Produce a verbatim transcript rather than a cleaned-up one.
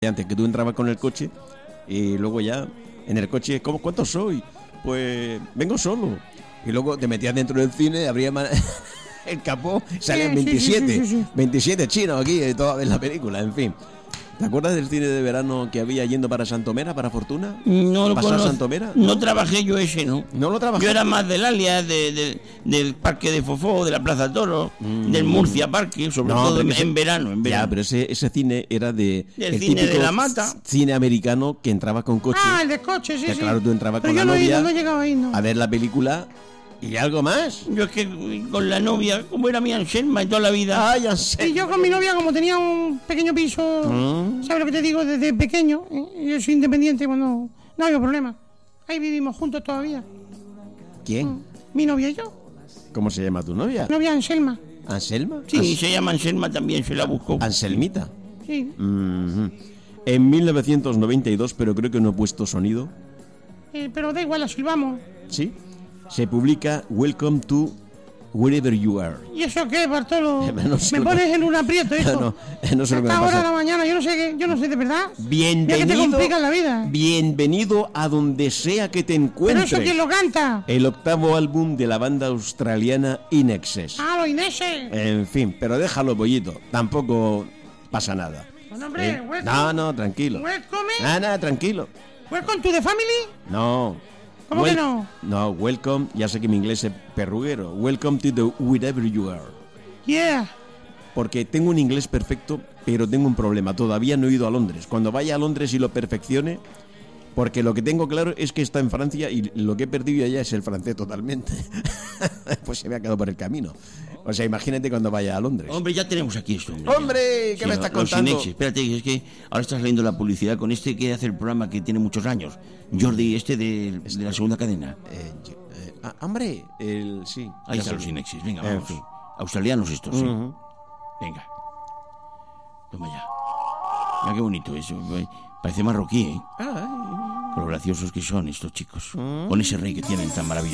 Antes que tú entrabas con el coche y luego ya en el coche, ¿cómo, ¿cuántos soy? Pues vengo solo. Y luego te metías dentro del cine, abrías el capó, salían veintisiete, sí, sí, sí, sí. veintisiete chinos aquí y toda vez la película, en fin. ¿Te acuerdas del cine de verano que había yendo para Santomera, para Fortuna? No lo ¿Pasar conozco. Santomera? No trabajé yo ese, ¿no? ¿No lo trabajaste? Yo era más del Alias, de, de, del Parque de Fofó, de la Plaza Toro, Mm. del Murcia Parque, sobre No, todo pero en, ese- en verano, en verano. Ya, pero ese, ese cine era de... Del el cine de típico la Mata. cine americano que entraba con coche. Ah, el de coche, sí, Que sí. claro, tú entrabas Pero con yo la no he novia ido, no he llegado ahí, no. a ver la película y algo más. Yo es que con la novia, como era mi Anselma y toda la vida, Ah, ya sé. Y yo con mi novia, como tenía un pequeño piso, Mm. ¿sabes lo que te digo? Desde pequeño, ¿eh? Yo soy independiente, bueno, no hay problema. Ahí vivimos juntos todavía. ¿Quién? Mi novia y yo. ¿Cómo se llama tu novia? Novia Anselma. ¿Anselma? sí, Ans- se llama Anselma también, se la buscó. Anselmita. Sí. Mhm. En mil novecientos noventa y dos, pero creo que no he puesto sonido, Eh, pero da igual, la silbamos. ¿sí? Se publica Welcome to Wherever You Are. ¿Y eso qué, Bartolo? No sé me lo que- pones en un aprieto, hijo. No, no sé lo que me Hasta ahora pasa. de la mañana, yo no sé qué, yo no sé de verdad. Mira que te Bienvenido, complican la vida. bienvenido a donde sea que te Pero encuentres. eso, ¿quién lo canta? El octavo álbum de la banda australiana In Excess. Ah, lo Inese. En fin, pero déjalo, pollito. Tampoco pasa nada. Bueno, hombre, ¿Eh? welcome. No, no, tranquilo. Welcome. Nada, tranquilo. Welcome to the family. No. ¿Cómo que no? No, welcome, ya sé que mi inglés es perruguero. Welcome to the wherever you are. Yeah. Porque tengo un inglés perfecto, pero tengo un problema. Todavía no he ido a Londres. Cuando vaya a Londres y lo perfeccione, porque lo que tengo claro es que está en Francia y lo que he perdido allá es el francés totalmente. Pues se me ha quedado por el camino. O sea, imagínate cuando vaya a Londres. Hombre, ya tenemos aquí esto. Hombre, ¡Hombre! ¿Qué me estás los contando? Inexes. Espérate, es que ahora estás leyendo la publicidad con este que hace el programa que tiene muchos años. Jordi, este de, de la segunda cadena. Eh, yo- eh, ah, hombre, el, sí. Ahí ya están los sé. Inexes. Venga, En vamos. fin. Australianos estos, sí. Ujú. Venga. Toma ya. Mira qué bonito eso. Parece marroquí, ¿eh? Ay. Con lo graciosos que son estos chicos. Con ese rey que tienen tan maravilloso.